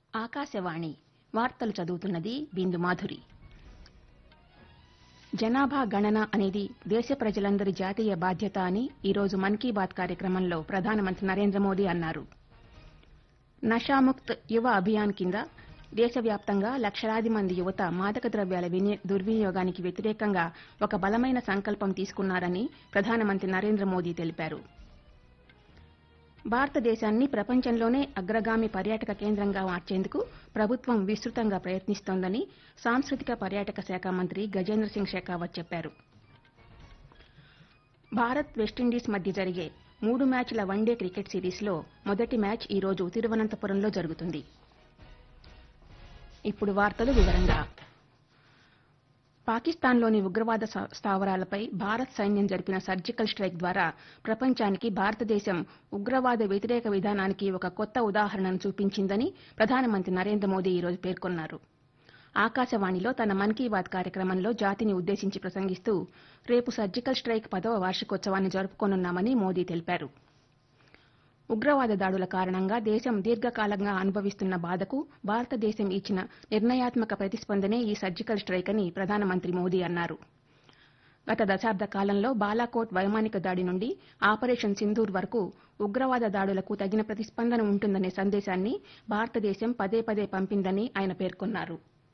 ఆకాశవాణి వార్తలు చదువుతున్నది బిందు మాధురి. జనాభా గణన అనేది దేశ ప్రజలందరి జాతీయ బాధ్యత అని ఈరోజు మన్ కీ బాత్ కార్యక్రమంలో ప్రధానమంత్రి నరేంద్ర మోదీ అన్నారు. నషాముక్త్ యువ అభియాన్ కింద దేశవ్యాప్తంగా లక్షలాది మంది యువత మాదక ద్రవ్యాల దుర్వినియోగానికి వ్యతిరేకంగా ఒక బలమైన సంకల్పం తీసుకున్నారని ప్రధానమంత్రి నరేంద్ర మోదీ తెలిపారు. భారతదేశాన్ని ప్రపంచంలోనే అగ్రగామి పర్యాటక కేంద్రంగా మార్చేందుకు ప్రభుత్వం విస్తృతంగా ప్రయత్నిస్తోందని సాంస్కృతిక పర్యాటక శాఖ మంత్రి గజేంద్ర సింగ్ షెకావత్ చెప్పారు. భారత్ వెస్టిండీస్ మధ్య జరిగే 3 మ్యాచ్ల వన్డే క్రికెట్ సిరీస్లో మొదటి మ్యాచ్ ఈ రోజు తిరువనంతపురంలో జరుగుతుంది. ఇప్పుడు వార్తలు వివరంగా. పాకిస్తాన్లోని ఉగ్రవాద స్థావరాలపై భారత్ సైన్యం జరిపిన సర్జికల్ స్ట్రైక్ ద్వారా ప్రపంచానికి భారతదేశం ఉగ్రవాద వ్యతిరేక విధానానికి ఒక కొత్త ఉదాహరణను చూపించిందని ప్రధానమంత్రి నరేంద్ర మోదీ ఈరోజు పేర్కొన్నారు. ఆకాశవాణిలో తన మన్ కీ బాత్ కార్యక్రమంలో జాతిని ఉద్దేశించి ప్రసంగిస్తూ రేపు సర్జికల్ స్ట్రైక్ 10వ వార్షికోత్సవాన్ని జరుపుకోనున్నామని మోదీ తెలిపారు. ఉగ్రవాద దాడుల కారణంగా దేశం దీర్ఘకాలంగా అనుభవిస్తున్న బాధకు భారతదేశం ఇచ్చిన నిర్ణయాత్మక ప్రతిస్పందనే ఈ సర్జికల్ స్ట్రైక్ అని ప్రధానమంత్రి మోదీ అన్నారు. గత దశాబ్ద కాలంలో బాలాకోట్ వైమానిక దాడి నుండి ఆపరేషన్ సింధూర్ వరకు ఉగ్రవాద దాడులకు తగిన ప్రతిస్పందన ఉంటుందనే సందేశాన్ని భారతదేశం పదే పదే పంపిందని ఆయన పేర్కొన్నారు.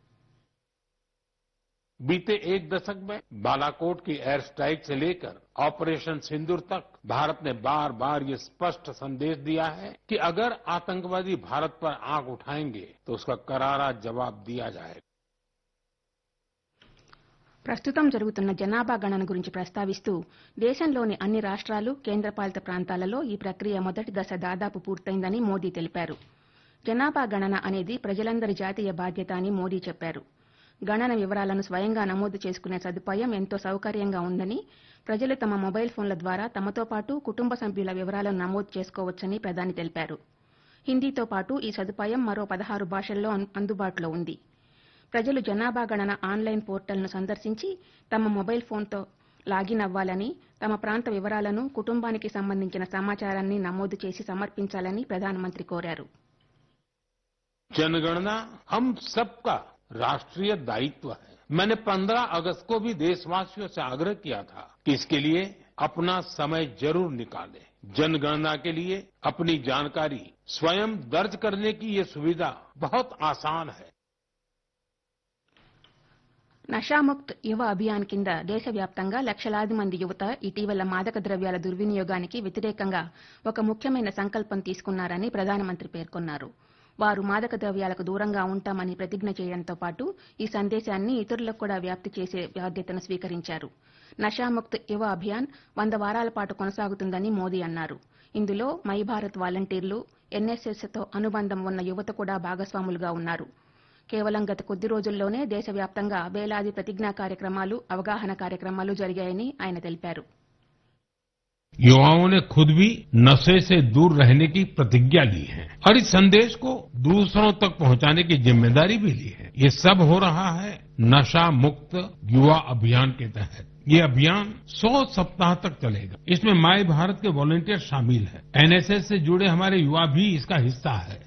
बीते एक दशक में बालाकोट की एयर स्ट्राइक से लेकर ऑपरेशन सिंदूर तक भारत ने बार बार ये स्पष्ट संदेश दिया है कि अगर आतंकवादी भारत पर आंख उठाएंगे तो उसका करारा जवाब दिया जाएगा. ప్రస్తుతం జరుగుతున్న జనాభా గణన గురించి ప్రస్తావిస్తూ దేశంలోని అన్ని రాష్ట్రాలు కేంద్రపాలిత ప్రాంతాలలో ఈ ప్రక్రియ మొదటి దశ దాదాపు పూర్తయిందని మోదీ తెలిపారు. జనాభా గణన అనేది ప్రజలందరి జాతీయ బాధ్యత అని మోదీ చెప్పారు. గణన వివరాలను స్వయంగా నమోదు చేసుకునే సదుపాయం ఎంతో సౌకర్యంగా ఉందని, ప్రజలు తమ మొబైల్ ఫోన్ల ద్వారా తమతో పాటు కుటుంబ సభ్యుల వివరాలను నమోదు చేసుకోవచ్చని ప్రధాని తెలిపారు. హిందీతో పాటు ఈ సదుపాయం మరో 16 భాషల్లో అందుబాటులో ఉంది. ప్రజలు జనాభా గణన ఆన్లైన్ పోర్టల్ను సందర్శించి తమ మొబైల్ ఫోన్తో లాగిన్ అవ్వాలని, తమ ప్రాంత వివరాలను, కుటుంబానికి సంబంధించిన సమాచారాన్ని నమోదు చేసి సమర్పించాలని ప్రధానమంత్రి కోరారు. जनगणना हम सबका राष्ट्रीय दायित्व है. मैंने 15 अगस्त को भी देशवासियों से आग्रह किया था कि इसके लिए अपना समय जरूर निकालें. जनगणना के लिए अपनी जानकारी स्वयं दर्ज करने की ये सुविधा बहुत आसान है. నషాముక్త్ యువ అభియాన్ కింద దేశవ్యాప్తంగా లక్షలాది మంది యువత ఇటీవల మాదక ద్రవ్యాల దుర్వినియోగానికి వ్యతిరేకంగా ఒక ముఖ్యమైన సంకల్పం తీసుకున్నారని ప్రధానమంత్రి పేర్కొన్నారు. వారు మాదక ద్రవ్యాలకు దూరంగా ఉంటామని ప్రతిజ్ఞ చేయడంతో పాటు ఈ సందేశాన్ని ఇతరులకు కూడా వ్యాప్తి చేసే బాధ్యతను స్వీకరించారు. నషాముక్త్ యువ అభియాన్ 100 వారాల పాటు కొనసాగుతుందని మోదీ అన్నారు. ఇందులో మై భారత్ వాలంటీర్లు, ఎన్ఎస్ఎస్తో అనుబంధం ఉన్న యువత కూడా భాగస్వాములుగా ఉన్నారు. కేవలం గత కొద్ది రోజుల్లోనే దేశవ్యాప్తంగా వేలాది ప్రతిజ్ఞా కార్యక్రమాలు, అవగాహన కార్యక్రమాలు జరిగాయని ఆయన తెలిపారు. युवाओं ने खुद भी नशे से दूर रहने की प्रतिज्ञा ली है और इस संदेश को दूसरों तक पहुंचाने की जिम्मेदारी भी ली है. ये सब हो रहा है नशा मुक्त युवा अभियान के तहत. ये अभियान 100 सप्ताह तक चलेगा. इसमें माय भारत के वॉलंटियर शामिल हैं. एनएसएस से जुड़े हमारे युवा भी इसका हिस्सा है.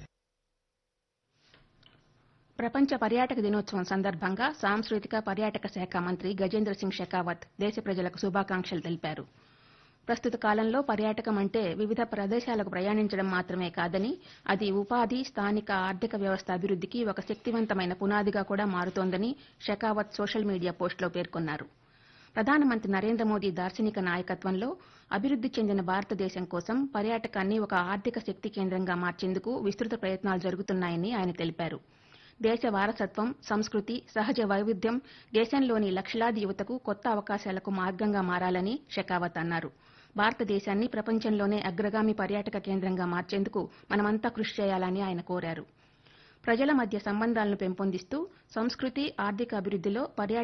ప్రపంచ పర్యాటక దినోత్సవం సందర్భంగా సాంస్కృతిక పర్యాటక శాఖ మంత్రి గజేంద్ర సింగ్ షెకావత్ దేశ ప్రజలకు శుభాకాంక్షలు తెలిపారు. ప్రస్తుత కాలంలో పర్యాటకం అంటే వివిధ ప్రదేశాలకు ప్రయాణించడం మాత్రమే కాదని, అది ఉపాధి, స్థానిక ఆర్థిక వ్యవస్థ అభివృద్ధికి ఒక శక్తివంతమైన పునాదిగా కూడా మారుతోందని షెకావత్ సోషల్ మీడియా పోస్టులో పేర్కొన్నారు. ప్రధానమంత్రి నరేంద్ర మోదీ దార్శనిక నాయకత్వంలో అభివృద్ది చెందిన భారతదేశం కోసం పర్యాటకాన్ని ఒక ఆర్థిక శక్తి కేంద్రంగా మార్చేందుకు విస్తృత ప్రయత్నాలు జరుగుతున్నాయని ఆయన తెలిపారు. దేశ వారసత్వం, సంస్కృతి, సహజ వైవిధ్యం దేశంలోని లక్షలాది యువతకు కొత్త అవకాశాలకు మార్గంగా మారాలని షెకావత్ అన్నారు. భారతదేశాన్ని ప్రపంచంలోనే అగ్రగామి పర్యాటక కేంద్రంగా మార్చేందుకు మనమంతా కృషి చేయాలని ఆయన కోరారు. ప్రజల మధ్య సంబంధాలను పెంపొందిస్తూ సంస్కృతి, ఆర్థిక అభివృద్ధిలో పర్యాటక